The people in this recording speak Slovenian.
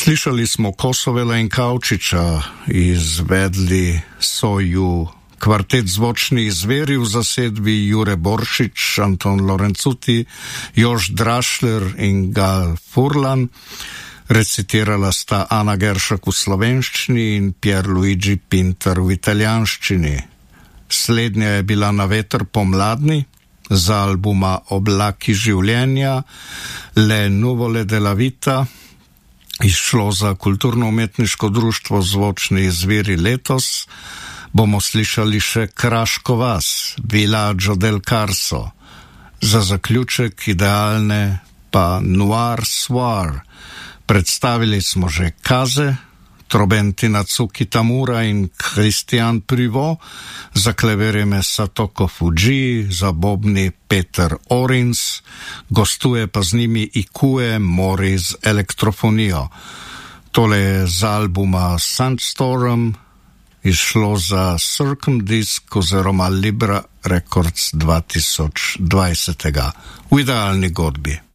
Slišali smo Kosovela in Kavčiča, izvedli so ju kvartet Zvočni zveri v zasedbi Jure Boršič, Anton Lorenzuti, Jož Drašler in Gal Furlan. Recitirala sta Ana Geršak v slovenščini in Pierluigi Pinter v italijanščini. Slednja je bila Na veter pomladni, za albuma Oblaki življenja, Le nuvole della vita, izšlo za kulturno-umetniško društvo Zvočni zveri letos. Bomo slišali še Kraško vas, Villaggio del Carso. Za zaključek idealne pa Noir Soir. Predstavili smo že Kaze, Trobentina Tsuki Tamura in Christian Privot, za klavirjem Satoko Fujii, za bobni Peter Orins, gostuje pa z njimi Ikue Mori z elektrofonijo. Tole je z albuma Sandstorm, izšlo za Circumdisc oziroma Libra Records 2020. V idealni godbi.